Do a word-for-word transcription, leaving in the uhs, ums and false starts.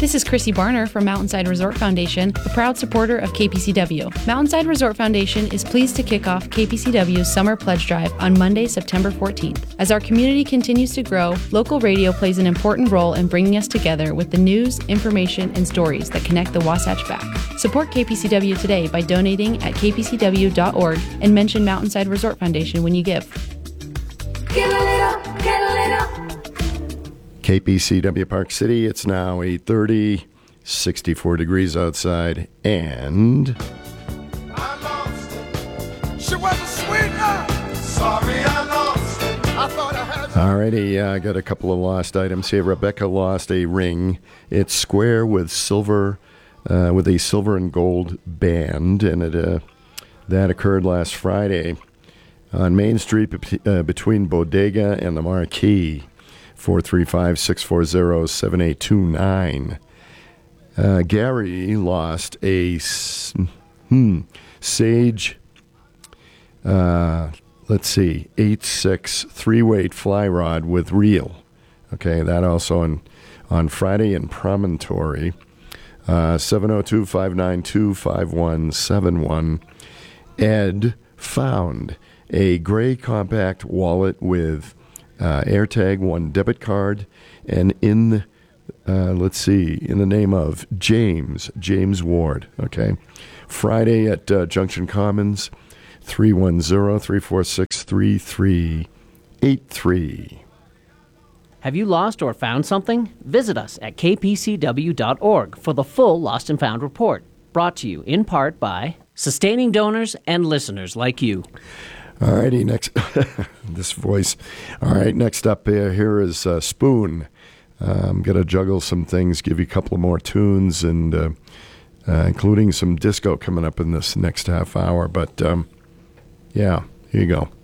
This is Chrissy Barner from Mountainside Resort Foundation, a proud supporter of K P C W. Mountainside Resort Foundation is pleased to kick off K P C W's Summer Pledge Drive on Monday, September fourteenth. As our community continues to grow, local radio plays an important role in bringing us together with the news, information, and stories that connect the Wasatch back. Support K P C W today by donating at k p c w dot org and mention Mountainside Resort Foundation when you give. Give a little, get a little. K P C W Park City, it's now eight thirty, sixty-four degrees outside, and... I lost it. She was a sweetheart. Sorry I lost it. I thought I had... Alrighty, I uh, got a couple of lost items here. Rebecca lost a ring. It's square with silver, uh, with a silver and gold band, and it uh, that occurred last Friday on Main Street uh, between Bodega and the Marquee. four three five, six four zero, seven eight two nine. Uh, Gary lost a hmm, Sage, uh, let's see, eight six three-weight fly rod with reel. Okay, that also on, on Friday in Promontory. Uh, seven oh two, five nine two, five one seven one. Ed found a gray compact wallet with Uh, AirTag, one debit card, and in, uh, let's see, in the name of James, James Ward, okay? Friday at uh, Junction Commons, three one zero, three four six, three three eight three. Have you lost or found something? Visit us at k p c w dot org for the full Lost and Found report, brought to you in part by sustaining donors and listeners like you. All righty, next, this voice. All right, next up uh, here is uh, Spoon. Uh, I'm going to juggle some things, give you a couple more tunes, and uh, uh, including some disco coming up in this next half hour. But, um, yeah, here you go.